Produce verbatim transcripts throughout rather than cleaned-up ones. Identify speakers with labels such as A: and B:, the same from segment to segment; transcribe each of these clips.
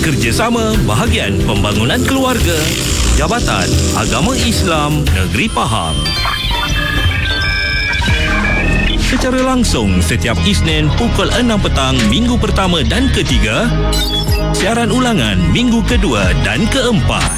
A: Kerjasama bahagian pembangunan keluarga. Jabatan Agama Islam Negeri Pahang. Secara langsung setiap Isnin pukul enam petang minggu pertama dan ketiga. Siaran ulangan minggu kedua dan keempat.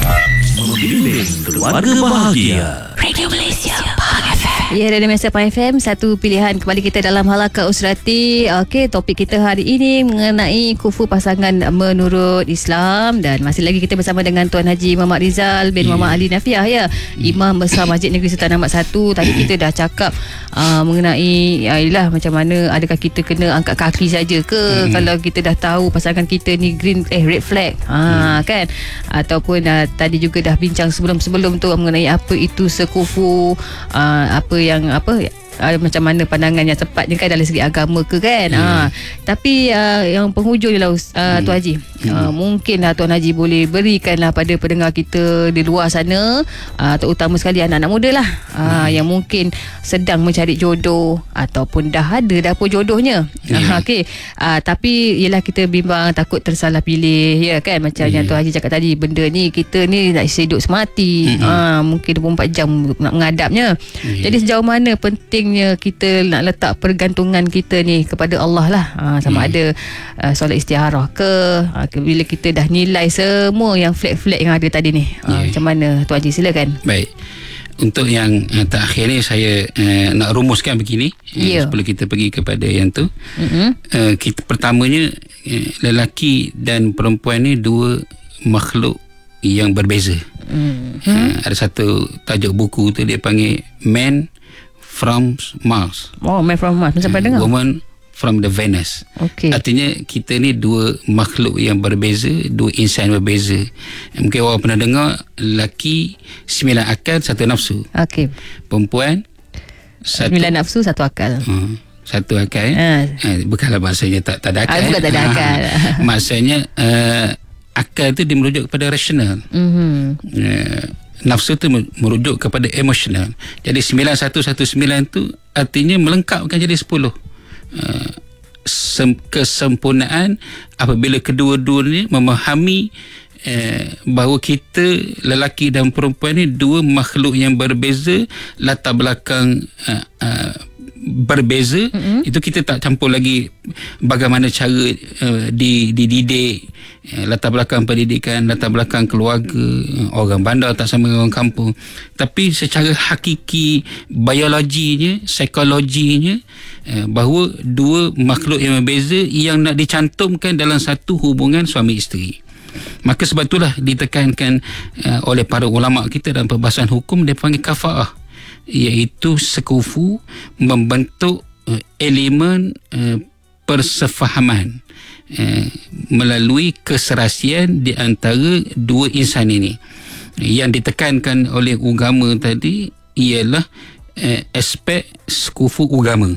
A: Membimbing keluarga bahagia.
B: Radio Malaysia Pahang F M.
C: Ya, Radio Malaysia Pahang F M, satu pilihan kembali kita dalam Halaqah Usrati. Okey, topik kita hari ini mengenai kufu pasangan menurut Islam, dan masih lagi kita bersama dengan Tuan Haji Muhammad Rizal bin yeah. Muhammad Ali Nafiah, ya, Imam Besar Masjid Negeri Sultan Ahmad satu. Tadi kita dah cakap uh, mengenai yalah macam mana, adakah kita kena angkat kaki saja ke hmm. kalau kita dah tahu pasangan kita ni green eh red flag. Ha hmm. kan? Ataupun uh, tadi juga dah bincang sebelum-sebelum tu mengenai apa itu sekufu, uh, apa yang apa uh, macam mana pandangan yang tepatnya kan dari segi agama ke kan. Hmm. Uh, tapi uh, yang penghujung ni lah uh, hmm. Tuan Haji, hmm. uh, mungkinlah Tuan Haji boleh berikanlah pada pendengar kita di luar sana, uh, terutama sekali anak-anak muda lah, uh, hmm. yang mungkin sedang mencari jodoh ataupun dah ada dah pun jodohnya. Yeah. Uh, Okey, uh, tapi yelah kita bimbang takut tersalah pilih, ya kan, macam yeah. yang Tuan Haji cakap tadi, benda ni kita ni nak hidup semati, hmm. uh, mungkin dua puluh empat jam nak menghadapnya. Yeah. Jadi sejauh mana pentingnya kita nak letak pergantungan kita ni kepada Allah lah, uh, sama hmm. ada uh, solat istikharah ke, uh, bila kita dah nilai semua yang flag-flag yang ada tadi ni, uh, yeah. macam mana Tuan Haji, silakan.
D: Baik, untuk yang uh, terakhir ni saya uh, nak rumuskan begini, yeah. uh, sebelum kita pergi kepada yang tu. Mm-hmm. uh, kita pertamanya, uh, lelaki dan perempuan ni dua makhluk yang berbeza. Mm-hmm. uh, ada satu tajuk buku tu dia panggil Man from Mars.
C: Oh, Man from Mars. Macam uh, dengar?
D: Woman from the Venus.
C: Okay.
D: Artinya kita ni dua makhluk yang berbeza, dua insan berbeza. Mungkin orang pernah dengar, lelaki sembilan akal, satu nafsu.
C: Okey.
D: Perempuan satu,
C: sembilan nafsu, satu akal.
D: Uh, satu akal.
C: Uh.
D: Uh, bukanlah maksudnya tak, tak ada akal.
C: Ah, bukan tak ada akal.
D: Maksudnya uh, akal tu dia merujuk kepada rasional. Mm-hmm. Uh, nafsu tu merujuk kepada emosional. Jadi sembilan satu satu sembilan tu artinya melengkapkan jadi sepuluh. Uh, sem- kesempurnaan apabila kedua-duanya memahami uh, bahawa kita lelaki dan perempuan ni dua makhluk yang berbeza, latar belakang uh, uh, berbeza. Mm-hmm. Itu kita tak campur lagi bagaimana cara uh, dididik, uh, latar belakang pendidikan, latar belakang keluarga, uh, orang bandar tak sama dengan orang kampung. Tapi secara hakiki, biologinya, psikologinya, uh, bahawa dua makhluk yang berbeza yang nak dicantumkan dalam satu hubungan suami isteri. Maka sebab itulah ditekankan uh, oleh para ulama kita dalam perbahasan hukum, dia panggil kafaah, iaitu sekufu membentuk uh, elemen uh, persefahaman uh, melalui keserasian di antara dua insan ini. Yang ditekankan oleh agama tadi ialah uh, aspek sekufu agama.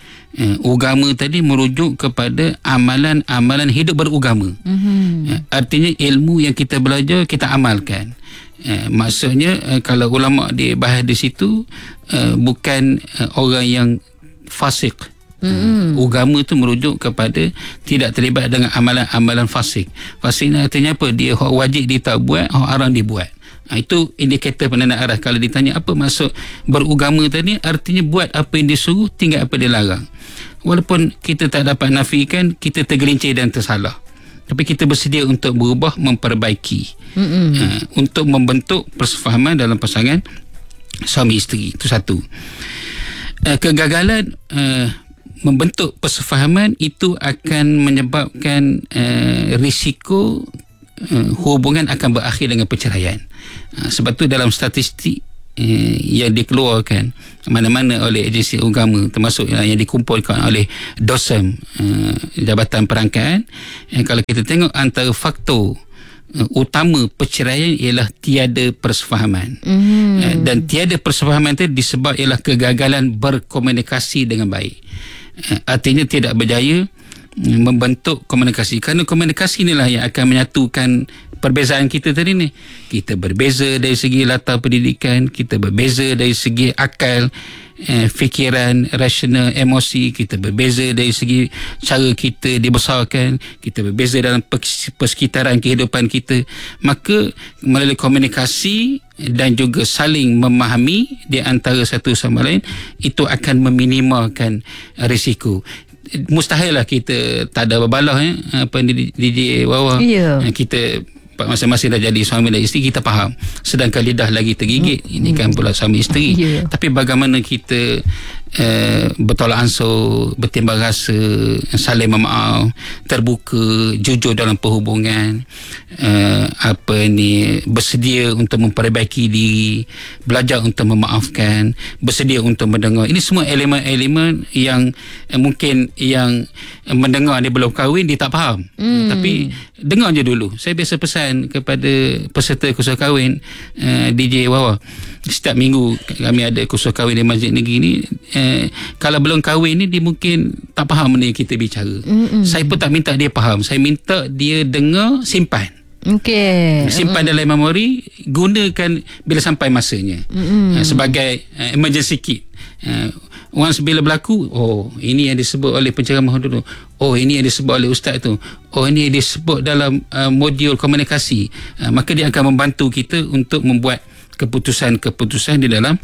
D: Uh, agama tadi merujuk kepada amalan-amalan hidup beragama. Mm-hmm. Uh, artinya ilmu yang kita belajar kita amalkan. Eh, maksudnya eh, kalau ulama dia bahas di situ, eh, bukan eh, orang yang fasik. Mm-hmm. Uh, agama tu merujuk kepada tidak terlibat dengan amalan-amalan fasik. Fasik ni artinya apa? Dia hak wajib dia tak buat, hak haram dibuat. Ha, itu indikator penanda arah. Kalau ditanya apa maksud beragama tadi, artinya buat apa yang disuruh, tinggal apa dia larang. Walaupun kita tak dapat nafikan kita tergelincir dan tersalah, tapi kita bersedia untuk berubah, memperbaiki, uh, untuk membentuk persefahaman dalam pasangan suami isteri. Itu satu. Uh, kegagalan uh, membentuk persefahaman itu akan menyebabkan uh, risiko uh, hubungan akan berakhir dengan perceraian. Uh, sebab tu dalam statistik uh, yang dikeluarkan mana-mana oleh agensi agama, termasuk yang dikumpulkan oleh D O S M, uh, Jabatan Perangkaan, uh, kalau kita tengok antara faktor uh, utama perceraian ialah tiada persefahaman. Mm. Uh, dan tiada persefahaman itu disebab ialah kegagalan berkomunikasi dengan baik. Uh, artinya tidak berjaya uh, membentuk komunikasi, kerana komunikasi inilah yang akan menyatukan perbezaan kita tadi ni, kita berbeza dari segi latar pendidikan, kita berbeza dari segi akal, eh, fikiran, rasional, emosi, kita berbeza dari segi cara kita dibesarkan, kita berbeza dalam persekitaran kehidupan kita. Maka melalui komunikasi dan juga saling memahami di antara satu sama lain, itu akan meminimalkan risiko. Mustahil lah kita tak ada berbalah, eh? Apa D J Wawa,
C: yeah.
D: Kita masing-masing dah jadi suami dan isteri, kita faham. Sedangkan lidah lagi tergigit, hmm. ini kan pula suami isteri, yeah. Tapi bagaimana kita uh, bertolak ansur, bertimbang rasa, saling memaaf, terbuka, jujur dalam perhubungan, uh, apa ni, bersedia untuk memperbaiki diri, belajar untuk memaafkan, bersedia untuk mendengar. Ini semua elemen-elemen yang uh, mungkin yang mendengar dia belum kahwin, dia tak faham, hmm. tapi dengar je dulu. Saya biasa pesan kepada peserta kursus kahwin, uh, D J Wawa, setiap minggu kami ada kursus kahwin di Masjid Negeri ni. Eh, kalau belum kahwin ni, dia mungkin tak faham benda yang kita bicara. Mm-mm. Saya pun tak minta dia faham, saya minta dia dengar, simpan.
C: Okay.
D: Simpan mm. dalam memori, gunakan bila sampai masanya, uh, sebagai uh, emergency kit. Uh, once bila berlaku, oh ini yang disebut oleh penceramah dulu, oh ini yang disebut oleh ustaz tu, oh ini yang disebut dalam uh, modul komunikasi, uh, maka dia akan membantu kita untuk membuat keputusan-keputusan di dalam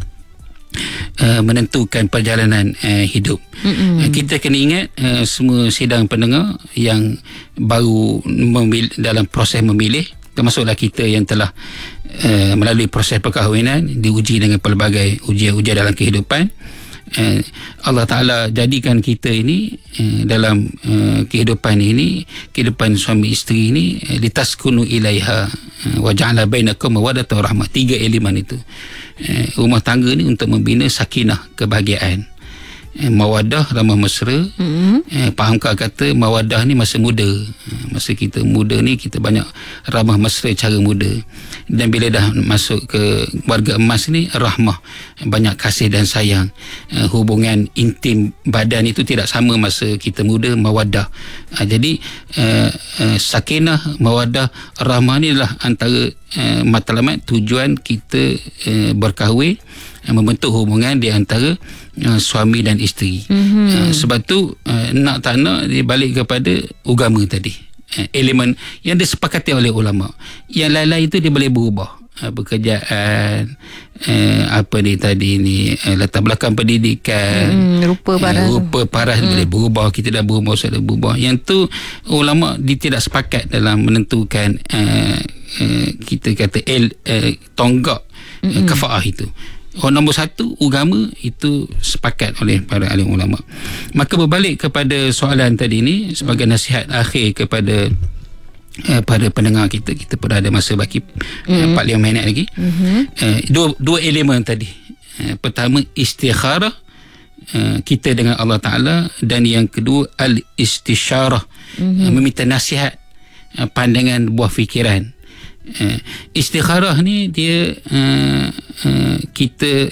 D: uh, menentukan perjalanan uh, hidup. Uh, kita kena ingat, uh, semua sidang pendengar yang baru memilih, dalam proses memilih, termasuklah kita yang telah uh, melalui proses perkahwinan, diuji dengan pelbagai ujian-ujian dalam kehidupan. Uh, Allah Ta'ala jadikan kita ini uh, dalam uh, kehidupan ini, kehidupan suami isteri ini, uh, litaskunu ilaiha uh, wa ja'ala bainakum mawaddatan wa rahmah. Tiga elemen itu, uh, rumah tangga ni untuk membina sakinah, kebahagiaan, uh, mawaddah, ramah mesra. Mm-hmm. uh, Fahamkah kata mawaddah ni masa muda, uh, masa kita muda ni kita banyak ramah mesra cara muda, dan bila dah masuk ke warga emas ni, rahmah, banyak kasih dan sayang. Uh, hubungan intim badan itu tidak sama masa kita muda, mawaddah. Uh, jadi uh, uh, sakinah, mawaddah, rahmah ni adalah antara uh, matlamat tujuan kita uh, berkahwin, uh, membentuk hubungan di antara uh, suami dan isteri. Mm-hmm. Uh, sebab tu uh, nak tak nak dia balik kepada agama tadi, elemen yang disepakati oleh ulama. Yang lain-lain itu dia boleh berubah, pekerjaan, eh, apa ni tadi ni, eh, latar belakang pendidikan, hmm, rupa paras, eh, rupa paras hmm. boleh berubah. Kita dah berubah, sudah berubah. Yang tu ulama dia tidak sepakat dalam menentukan, eh, eh, kita kata el, eh, tonggak hmm. eh, kafaah itu. Oh, nombor satu, agama itu sepakat oleh para alim ulama. Maka berbalik kepada soalan tadi ni, sebagai nasihat akhir kepada uh, pada pendengar kita, kita pun ada masa baki mm-hmm. empat lima minit lagi. Mm-hmm. Uh, dua, dua elemen tadi. Uh, pertama, istikharah uh, kita dengan Allah Ta'ala, dan yang kedua, al-istisyarah, mm-hmm. uh, meminta nasihat, uh, pandangan, buah fikiran. Uh, istikharah ni dia uh, uh, kita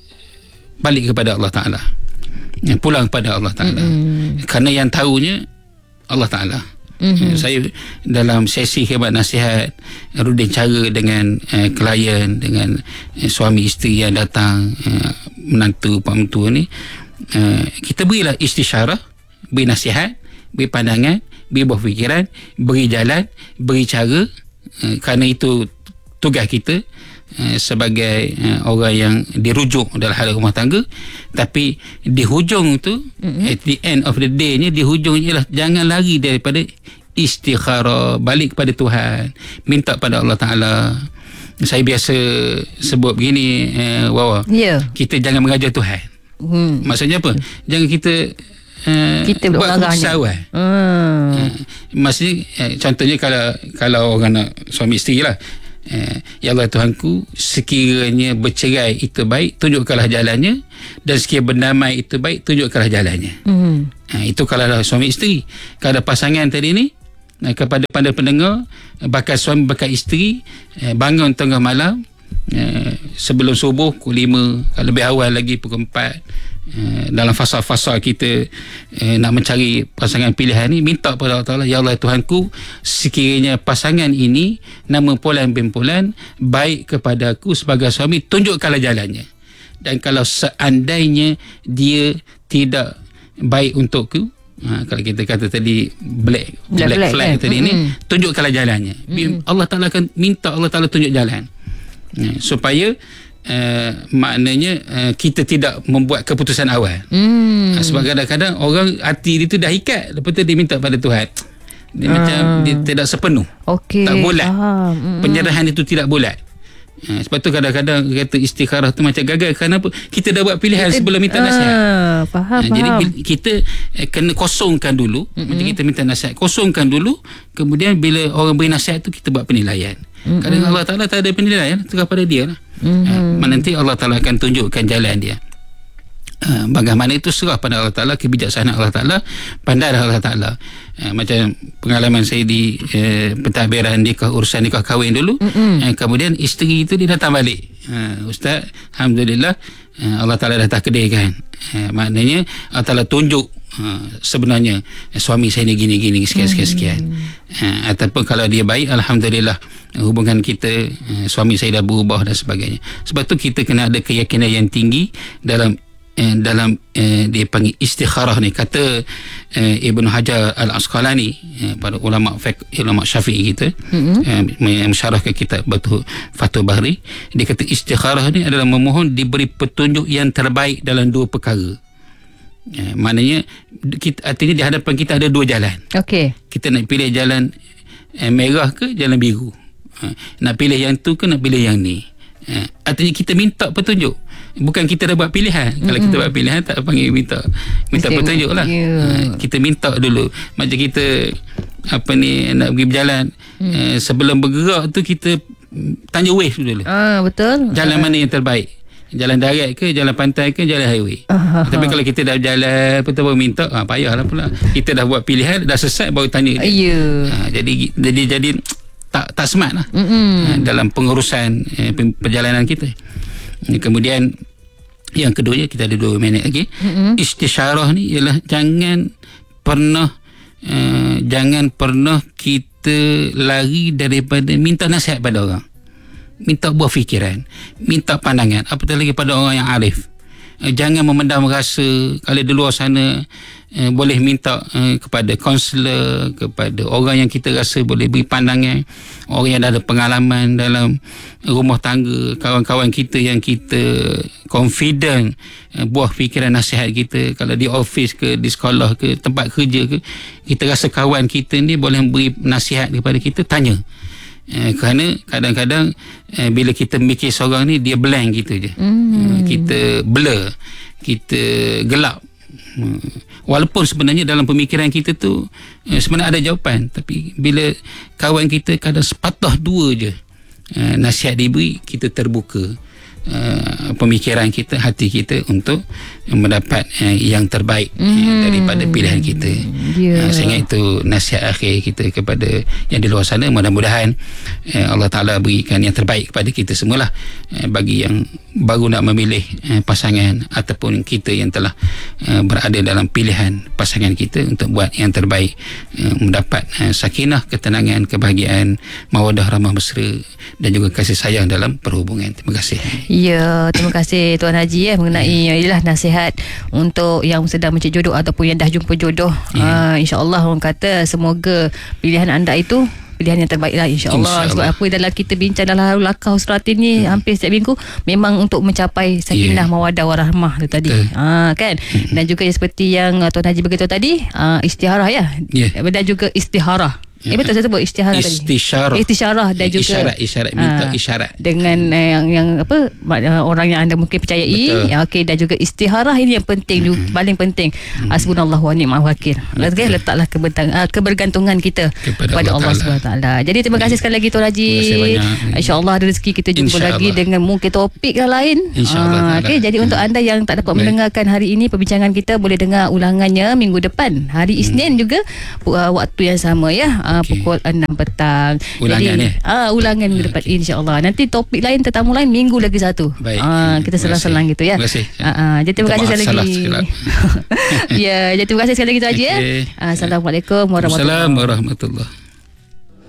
D: balik kepada Allah Ta'ala, uh, pulang kepada Allah Ta'ala, mm-hmm. kerana yang tahunya Allah Ta'ala. Mm-hmm. uh, saya dalam sesi khidmat nasihat runding cara dengan uh, klien, dengan uh, suami isteri yang datang, uh, menantu pak mentua ni, uh, kita berilah istisyarah, beri nasihat, beri pandangan, beri buah fikiran, beri jalan, beri cara. Uh, kerana itu tugas kita uh, sebagai uh, orang yang dirujuk dalam hal rumah tangga. Tapi di hujung tu, mm-hmm. at the end of the day ni, di hujung ialah jangan lari daripada istikharah, balik kepada Tuhan, minta pada Allah Ta'ala. Saya biasa sebut begini, uh, Wawa, yeah. kita jangan mengajar Tuhan. hmm. Maksudnya apa? Jangan kita Uh,
C: kita
D: buat keputusan awal. Hmm. Uh, maksudnya uh, contohnya kalau kalau orang nak suami isteri lah, uh, ya Allah Tuhanku, sekiranya bercerai itu baik, tunjukkanlah jalannya, dan sekiranya berdamai itu baik, tunjukkanlah jalannya. Hmm. Uh, itu kalau lah suami isteri. Kalau pasangan tadi ni, uh, kepada pandai pendengar, uh, bakal suami bakal isteri, uh, bangun tengah malam, Uh, sebelum subuh pukul lima, kalau lebih awal lagi pukul empat, uh, dalam fasa-fasa kita uh, nak mencari pasangan pilihan ni, minta pada Allah Ta'ala, ya Allah Tuhanku, sekiranya pasangan ini nama Fulan bin Fulan baik kepada aku sebagai suami, tunjukkanlah jalannya. Dan kalau seandainya dia tidak baik untukku, ha, kalau kita kata tadi black black, black, black flag eh. tadi mm-hmm. ni, tunjukkanlah jalannya. Mm-hmm. Allah Ta'ala akan minta Allah Ta'ala tunjuk jalan, ya, supaya uh, maknanya uh, kita tidak membuat keputusan awal. Mm. Sebab kadang-kadang orang hati dia tu dah ikat, lepas tu dia minta pada Tuhan, dia uh. macam dia tidak sepenuh, okay. tak bulat. Mm-hmm. Penyerahan itu tidak bulat. Ha, sebab tu kadang-kadang kata istikharah tu macam gagal. Kenapa? Kita dah buat pilihan kita, sebelum minta nasihat.
C: Uh, faham, ha, faham.
D: Jadi kita eh, kena kosongkan dulu. Mm-hmm. Macam kita minta nasihat, kosongkan dulu. Kemudian bila orang beri nasihat tu, kita buat penilaian. Mm-hmm. Kadang Allah Ta'ala tak ada penilaian, terus pada dia lah. Mm-hmm. Ha, nanti Allah Ta'ala akan tunjukkan jalan dia. Uh, bagaimana itu serah pada Allah Ta'ala, kebijaksanaan Allah Ta'ala, pandai Allah Ta'ala. Uh, macam pengalaman saya di uh, pentadbiran nikah, urusan nikah kahwin dulu, uh, kemudian isteri itu dia datang balik, uh, Ustaz, Alhamdulillah, uh, Allah Ta'ala dah takdirkan, uh, maknanya Allah Ta'ala tunjuk uh, sebenarnya uh, suami saya ni gini-gini sekian-sekian. Uh, ataupun kalau dia baik, Alhamdulillah, hubungan kita, uh, suami saya dah berubah dan sebagainya. Sebab tu kita kena ada keyakinan yang tinggi dalam Eh, dalam eh, dia panggil istikharah ni. Kata eh, Ibn Hajar Al-Asqalani, eh, pada ulama fiqh, ulama Syafi'i kita, mm-hmm. eh, mensyarahkan kitab Batu Fathul Bahri, dia kata istikharah ni adalah memohon diberi petunjuk yang terbaik dalam dua perkara. Eh, maknanya kita, artinya di hadapan kita ada dua jalan. Okey. Kita nak pilih jalan eh, merah ke jalan biru, eh, nak pilih yang tu ke nak pilih yang ni. Eh, artinya kita minta petunjuk. Bukan kita dah buat pilihan. Mm-hmm. Kalau kita buat pilihan, tak panggil minta minta Mesti petunjuk lah. Yeah. Ha, kita minta dulu. Macam kita apa ni nak pergi berjalan, mm. eh, sebelum bergerak tu kita tanya wave dulu.
C: Ah, betul.
D: Jalan uh. mana yang terbaik? Jalan darat ke, jalan pantai ke, jalan highway? Uh-huh. Tapi kalau kita dah berjalan, betul baru minta, ah, payahlah pula. Kita dah buat pilihan, dah sesat baru tanya dia. Yeah. Ha, jadi jadi jadi tak tak smart lah, mm-hmm. ha, dalam pengurusan eh, perjalanan kita. Kemudian yang keduanya, kita ada dua minit lagi, mm-hmm. istisyarah ni ialah jangan pernah uh, jangan pernah kita lari daripada minta nasihat pada orang, minta buah fikiran, minta pandangan, apatah lagi pada orang yang arif. Uh, jangan memendam rasa. Kalau di luar sana uh, boleh minta uh, kepada kaunselor, kepada orang yang kita rasa boleh beri pandangan, orang yang dah ada pengalaman dalam rumah tangga, kawan-kawan kita yang kita confident uh, buah fikiran nasihat kita. Kalau di office ke, di sekolah ke, tempat kerja ke, kita rasa kawan kita ni boleh beri nasihat kepada kita, tanya. Uh, kerana kadang-kadang uh, bila kita mikir seorang ni, dia blank gitu je. Mm. Uh, kita blur, kita gelap. Uh, walaupun sebenarnya dalam pemikiran kita tu uh, sebenarnya ada jawapan, tapi bila kawan kita kadang sepatah dua je uh, nasihat diberi, kita terbuka uh, pemikiran kita, hati kita untuk mendapat uh, yang terbaik mm. uh, daripada pilihan kita. Yeah. Uh, sehingga itu nasihat akhir kita kepada yang di luar sana. Mudah-mudahan uh, Allah Ta'ala berikan yang terbaik kepada kita semualah, uh, bagi yang baru nak memilih uh, pasangan, ataupun kita yang telah uh, berada dalam pilihan pasangan kita, untuk buat yang terbaik, uh, mendapat uh, sakinah, ketenangan, kebahagiaan, mawadah, rahmah, mesra, dan juga kasih sayang dalam perhubungan. Terima kasih.
C: Ya, terima kasih Tuan Haji, eh, mengenai ialah nasihat untuk yang sedang mencari jodoh ataupun yang dah jumpa jodoh. Yeah. Uh, InsyaAllah orang kata semoga pilihan anda itu pilihan yang terbaik lah, insyaAllah. Insya sebab apa dalam kita bincang dalam Lakau Usratin ni, hmm. hampir setiap minggu memang untuk mencapai sakinah, yeah. mawadah, warahmah tu tadi, ha, kan. Hmm. Dan juga seperti yang Tuan Haji beritahu tadi, uh, istiharah ya, yeah. dan juga istiharah. Eh betul saya sebut istiharah tadi. Istisyarah. Istisyarah dan juga
D: isyarat, isyarat minta aa, isyarat.
C: Dengan uh, yang yang apa orang yang anda mungkin percayai. Ya, okey, dan juga istiharah ini yang penting, mm-hmm. paling penting. Mm-hmm. Hasbunallahu wa ni'mal wakil. Okay, letaklah kebentang, uh, kebergantungan kita kepada, kepada Allah Subhanahu Wa Taala. Jadi terima kasih sekali lagi Tuan Haji. Insya-Allah ada rezeki kita jumpa lagi dengan mungkin topik yang lain. Insya-Allah. Uh, okey, jadi untuk anda yang tak dapat mendengarkan hari ini perbincangan kita, boleh dengar ulangannya minggu depan hari Isnin juga uh, waktu yang sama ya. uh,
D: Okey.
C: pukul enam petang.
D: Ulangan
C: Jadi,
D: ya?
C: uh, ulangan minggu depan insya-Allah. Nanti topik lain, tetamu lain minggu lagi satu.
D: Baik.
C: Uh, kita
D: Terima
C: selang-selang
D: kasih.
C: gitu ya.
D: Terima kasih.
C: Uh, uh, jadi terima kasih
D: Minta
C: sekali
D: maaf salah
C: lagi.
D: sekilap.
C: Ya, jadi terima kasih sekali lagi tu Haji ya.
D: Okey.
C: Uh, Assalamualaikum warahmatullahi
D: Assalamualaikum warahmatullahi